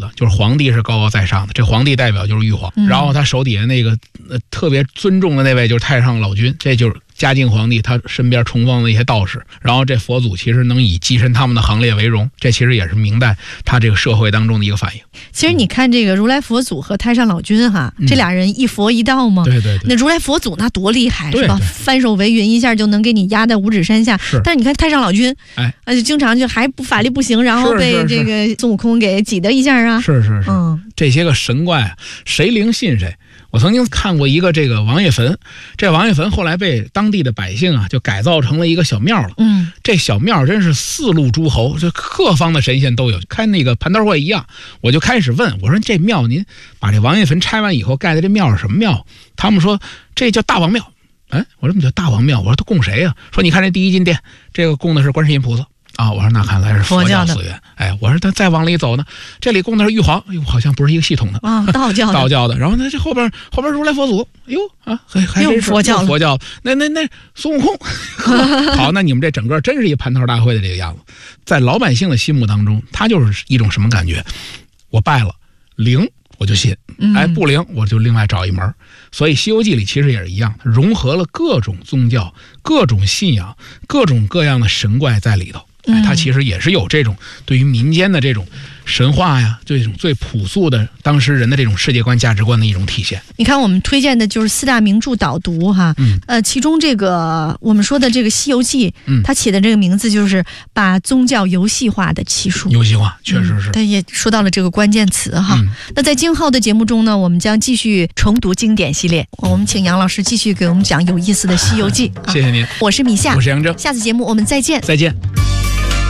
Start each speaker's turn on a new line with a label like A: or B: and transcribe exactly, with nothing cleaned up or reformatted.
A: 的，就是皇帝是高高在上的，这皇帝代表就是玉皇，
B: 嗯、
A: 然后他手底下那个、呃、特别尊重的那位就是太上老君，这就是嘉靖皇帝他身边崇奉的一些道士，然后这佛祖其实能以跻身他们的行列为荣，这其实也是明代他这个社会当中的一个反应。
B: 其实你看这个如来佛祖和太上老君哈，嗯、这俩人一佛一道嘛，
A: 对对对。
B: 那如来佛祖那多厉害
A: 是
B: 吧？翻手为云一下就能给你压在五指山下。
A: 是。
B: 但是你看太上老君，哎，啊就经常就还不法力不行，然后被这个孙悟空给挤得一下啊。
A: 是是是。嗯，这些个神怪啊，谁灵信谁。我曾经看过一个这个王爷坟，这王爷坟后来被当地的百姓啊就改造成了一个小庙了。嗯，这小庙真是四路诸侯，就各方的神仙都有，开那个蟠桃会一样。我就开始问，我说这庙您把这王爷坟拆完以后盖的这庙是什么庙？他们说这叫大王庙。哎，我说怎么叫大王庙？我说他供谁呀、啊？说你看这第一进殿，这个供的是观世音菩萨。啊，我说那看来是佛教寺院。哎，我说他再往里走呢，这里供的是玉皇，哎呦，好像不是一个系统的
B: 啊，道教的，
A: 道教的。然后呢，这后边后边如来佛祖，哎呦啊，还还是
B: 佛教
A: 佛教。那那那孙悟空，好，那你们这整个真是一蟠桃大会的这个样子，在老百姓的心目当中，他就是一种什么感觉？我拜了灵，我就信；哎，不灵，我就另外找一门。所以《西游记》里其实也是一样，融合了各种宗教、各种信仰、各种各样的神怪在里头。哎，它其实也是有这种对于民间的这种神话呀，这种最朴素的当时人的这种世界观价值观的一种体现。
B: 你看我们推荐的就是四大名著导读哈，嗯，呃，其中这个我们说的这个《西游记》，嗯，它起的这个名字就是把宗教游戏化的奇书。
A: 游戏化，确实是。
B: 它、嗯、也说到了这个关键词哈。嗯、那在今后的节目中呢，我们将继续重读经典系列，我们请杨老师继续给我们讲有意思的《西游记》啊。
A: 谢谢您，
B: 我是米夏，
A: 我是杨铮，
B: 下次节目我们再见，
A: 再见。